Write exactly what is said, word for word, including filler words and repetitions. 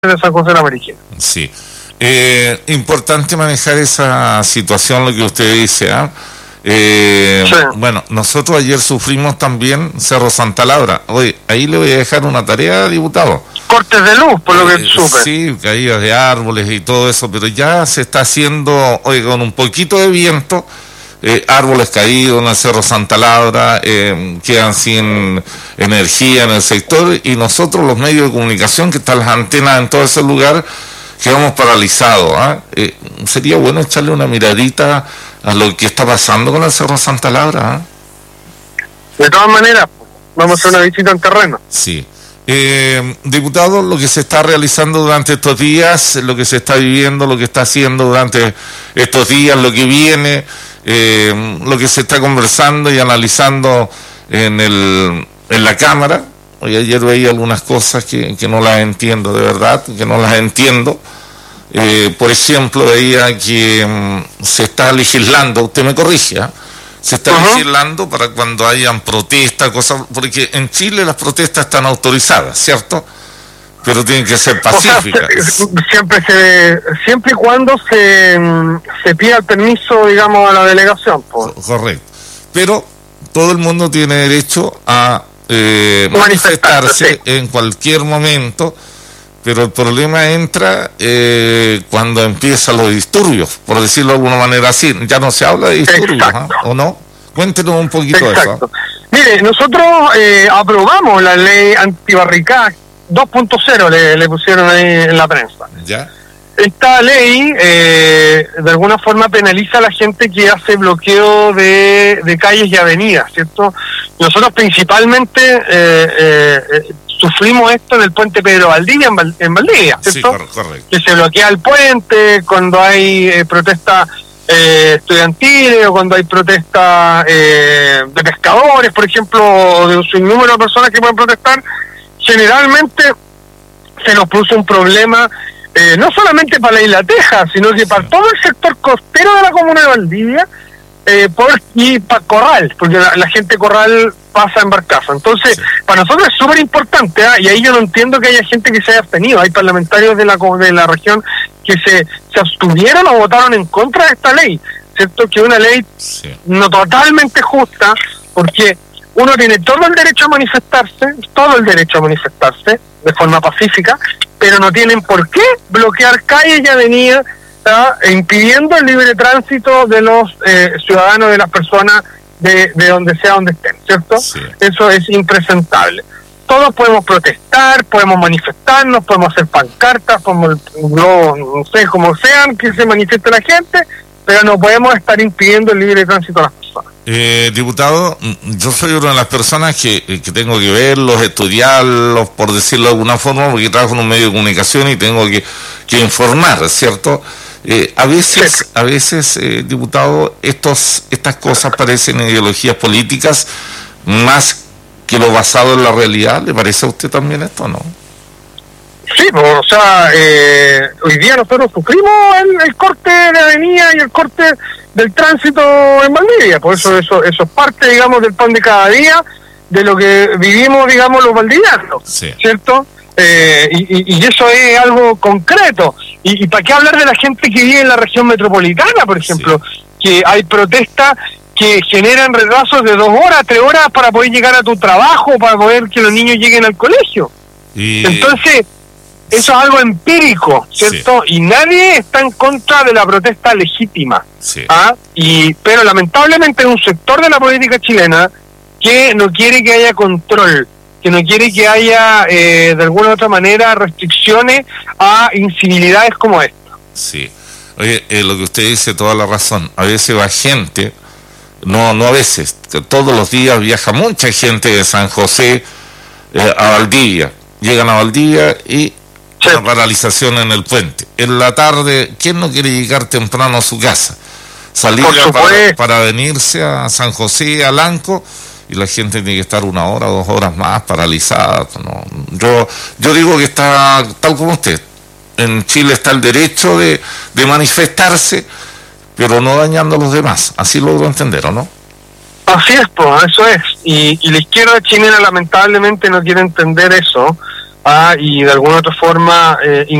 de San José de la Mariquina. Sí. Eh, importante manejar esa situación, lo que usted dice, ¿eh? Eh, sí. Bueno, nosotros ayer sufrimos también Cerro Santa Laura. Oye, ahí le voy a dejar una tarea, diputado. Cortes de luz, por lo que eh, supe. Sí, caídas de árboles y todo eso, pero ya se está haciendo, oye, con un poquito de viento, eh, árboles caídos en el Cerro Santa Laura, eh, quedan sin energía en el sector, y nosotros, los medios de comunicación, que están las antenas en todo ese lugar, quedamos paralizados. ¿eh? Eh, sería bueno echarle una miradita a lo que está pasando con el Cerro Santa Laura. ¿eh? De todas maneras, vamos a hacer una visita en terreno. Sí. Eh, diputado, lo que se está realizando durante estos días, lo que se está viviendo, lo que está haciendo durante estos días, lo que viene, eh, lo que se está conversando y analizando en el en la Cámara. Hoy ayer veía algunas cosas que, que no las entiendo, de verdad, que no las entiendo. Eh, por ejemplo, veía que um, se está legislando, usted me corrige, ¿eh? se está uh-huh. legislando para cuando hayan protestas, cosas, porque en Chile las protestas están autorizadas, ¿cierto? Pero tienen que ser pacíficas. O sea, siempre se, siempre y cuando se, se pida el permiso, digamos, a la delegación. Pues. Correcto. Pero todo el mundo tiene derecho a eh, manifestarse sí. en cualquier momento, pero el problema entra eh, cuando empiezan los disturbios, por decirlo de alguna manera así. Ya no se habla de disturbios, ¿eh? ¿O no? Cuéntenos un poquito Exacto. de eso. Mire, nosotros eh, aprobamos la ley antibarricada dos punto cero, le, le pusieron ahí en la prensa. ¿Ya? Esta ley eh, de alguna forma penaliza a la gente que hace bloqueo de, de calles y avenidas, ¿cierto? Nosotros principalmente eh, eh, sufrimos esto en el puente Pedro Valdivia, en, Val, en Valdivia, ¿cierto? Sí, correcto. Que se bloquea el puente cuando hay eh, protestas eh, estudiantiles, o cuando hay protestas eh, de pescadores, por ejemplo, o de un sinnúmero de personas que pueden protestar. Generalmente se nos produce un problema eh, no solamente para la isla Teja, sino que para todo el sector costero de la comuna de Valdivia, eh, por, y para Corral, porque la, la gente Corral pasa en barcaza. Entonces, sí. para nosotros es súper importante, ¿eh? Y ahí yo no entiendo que haya gente que se haya abstenido. Hay parlamentarios de la de la región que se, se abstuvieron o votaron en contra de esta ley, ¿cierto? Que es una ley sí. no totalmente justa, porque uno tiene todo el derecho a manifestarse, todo el derecho a manifestarse de forma pacífica, pero no tienen por qué bloquear calles y avenidas, ¿sí? impidiendo el libre tránsito de los eh, ciudadanos, de las personas, de, de donde sea donde estén, ¿cierto? Sí. Eso es impresentable. Todos podemos protestar, podemos manifestarnos, podemos hacer pancartas, podemos, no, no sé, como sean que se manifieste la gente, pero no podemos estar impidiendo el libre tránsito a las personas. Eh, diputado, yo soy una de las personas que, que tengo que verlos, estudiarlos, por decirlo de alguna forma, porque trabajo en un medio de comunicación y tengo que, que informar, ¿cierto? Eh, a veces, sí. a veces, eh, diputado, estos, estas cosas parecen ideologías políticas más que lo basado en la realidad. ¿Le parece a usted también esto, no? Sí, pues, o sea, eh, hoy día nosotros sufrimos el, el corte de avenida y el corte del tránsito en Valdivia, por eso eso eso es parte, digamos, del pan de cada día, de lo que vivimos, digamos, los valdivianos, sí. ¿cierto? Eh, y, y eso es algo concreto. Y, y para qué hablar de la gente que vive en la región metropolitana, por ejemplo, sí. que hay protestas que generan retrasos de dos horas, tres horas para poder llegar a tu trabajo, para poder que los niños lleguen al colegio. Y... Entonces, eso es algo empírico, ¿cierto? Sí. Y nadie está en contra de la protesta legítima. Sí. ¿ah? Y pero lamentablemente hay un sector de la política chilena que no quiere que haya control, que no quiere que haya, eh, de alguna u otra manera, restricciones a incivilidades como esta. Sí. Oye, eh, lo que usted dice, toda la razón. A veces va gente, no no a veces, todos los días viaja mucha gente de San José eh, a Valdivia. Llegan a Valdivia y una paralización en el puente. En la tarde, ¿quién no quiere llegar temprano a su casa? Salir para, para venirse a San José, a Lanco, y la gente tiene que estar una hora, dos horas más paralizada. ¿no? Yo yo digo que está tal como usted. En Chile está el derecho de, de manifestarse, pero no dañando a los demás. Así logro entender, ¿o no? Así es, pues, eso es. Y, y la izquierda chilena lamentablemente no quiere entender eso, ah, y de alguna otra forma eh,